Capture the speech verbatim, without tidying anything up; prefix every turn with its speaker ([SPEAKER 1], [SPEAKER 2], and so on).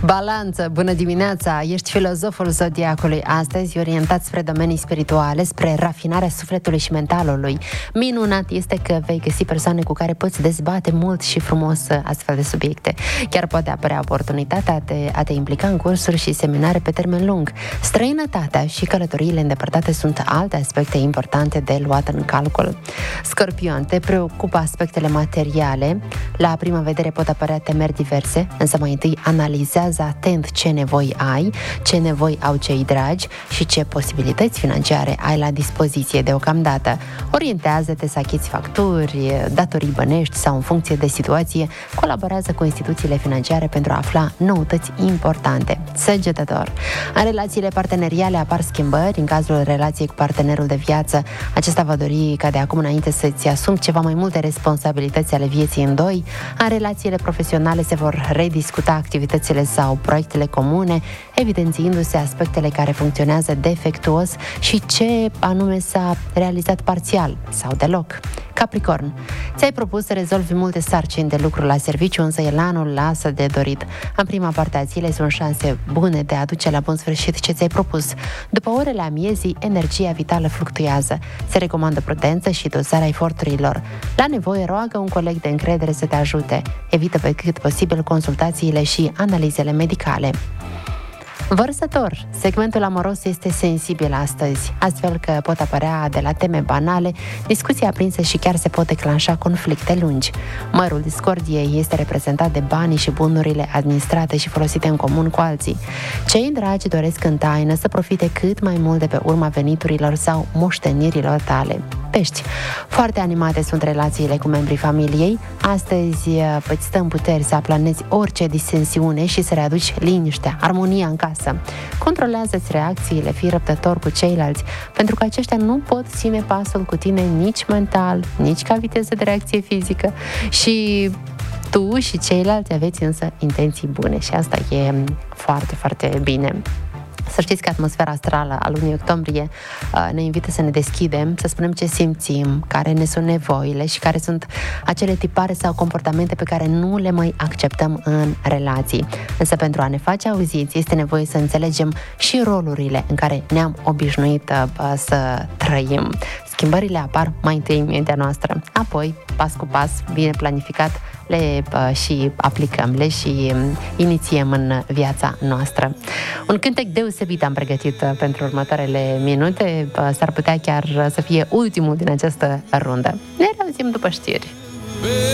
[SPEAKER 1] Balanță, bună dimineața! Ești filozoful zodiacului astăzi, orientat spre domenii spirituale, spre rafinarea sufletului și mentalului. Minunat este că vei găsi persoane cu care poți dezbate mult și frumos astfel de subiecte. Chiar poate apărea oportunitatea de a te implica în cursuri și seminare pe termen lung. Străinătatea și călătoriile îndepărtate sunt alte aspecte importante de luat în calcul. Scorpion, te preocupă aspectele materiale. La prima vedere pot apărea temeri diverse, însă mai întâi analizează atent ce nevoi ai, ce nevoi au cei dragi și ce posibilități financiare ai la dispoziție deocamdată. Orientează-te să achiți facturi, datorii bănești sau în funcție de situație, colaborează cu instituțiile financiare pentru a afla noutăți importante. Săgetător. În relațiile parteneriale apar schimbări. În cazul relației cu partenerul de viață, acesta va dori ca de acum înainte să-ți asumi ceva mai multe responsabilități ale vieții în doi. În relațiile profesionale se vor rediscuta activitățile sau proiectele comune, evidențiindu-se aspectele care funcționează defectuos și ce anume s-a realizat parțial sau deloc. Capricorn, ți-ai propus să rezolvi multe sarcini de lucru la serviciu, însă elanul lasă de dorit. În prima parte a zilei sunt șanse bune de a aduce la bun sfârșit ce ți-ai propus. După orele amiezii, energia vitală fluctuează. Se recomandă prudență și dozarea eforturilor. La nevoie, roagă un coleg de încredere să te ajute. Evită pe cât posibil consultațiile și analizele medicale. Vărsător, segmentul amoros este sensibil astăzi, astfel că pot apărea de la teme banale, discuții aprinse și chiar se pot declanșa conflicte lungi. Mărul discordiei este reprezentat de banii și bunurile administrate și folosite în comun cu alții. Cei dragi doresc în taină să profite cât mai mult de pe urma veniturilor sau moștenirilor tale. Pești, foarte animate sunt relațiile cu membrii familiei. Astăzi îți stă în puteri să aplanezi orice disensiune și să readuci liniștea, armonia în casă. Controlează-ți reacțiile, fii răbdător cu ceilalți, pentru că aceștia nu pot ține pasul cu tine nici mental, nici ca viteză de reacție fizică și tu și ceilalți aveți însă intenții bune și asta e foarte, foarte bine. Să știți că atmosfera astrală a lunii octombrie ne invită să ne deschidem, să spunem ce simțim, care ne sunt nevoile și care sunt acele tipare sau comportamente pe care nu le mai acceptăm în relații. Însă pentru a ne face auziți este nevoie să înțelegem și rolurile în care ne-am obișnuit să trăim. Schimbările apar mai întâi în mintea noastră, apoi, pas cu pas, bine planificat, le uh, și aplicăm, le și um, inițiem în viața noastră. Un cântec deosebit am pregătit uh, pentru următoarele minute, uh, s-ar putea chiar uh, să fie ultimul din această rundă. Ne reauzim după știri.